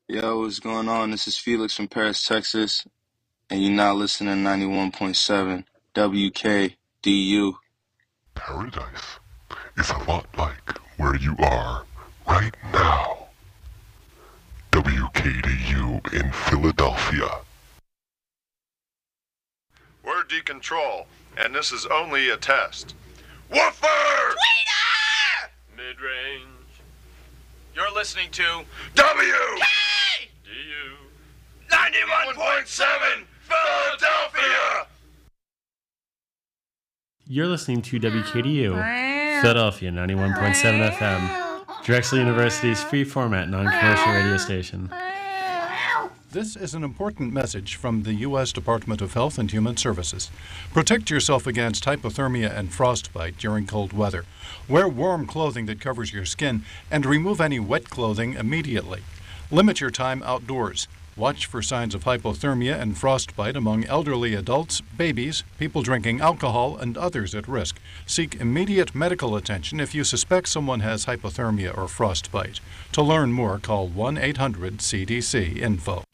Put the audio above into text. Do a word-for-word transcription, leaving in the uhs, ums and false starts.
Yo, what's going on? This is Felix from Paris, Texas, and you're now listening to ninety-one point seven W K D U. Paradise is a lot like where you are right now. W K D U in Philadelphia. We're D-Control, and this is only a test. Woofer! Mid-range. You're listening to W! D U ninety-one point seven Philadelphia! You're listening to W K D U, Philadelphia ninety-one point seven F M, Drexel University's free format non-commercial radio station. This is an important message from the U S Department of Health and Human Services. Protect yourself against hypothermia and frostbite during cold weather. Wear warm clothing that covers your skin and remove any wet clothing immediately. Limit your time outdoors. Watch for signs of hypothermia and frostbite among elderly adults, babies, people drinking alcohol, and others at risk. Seek immediate medical attention if you suspect someone has hypothermia or frostbite. To learn more, call one eight hundred C D C info.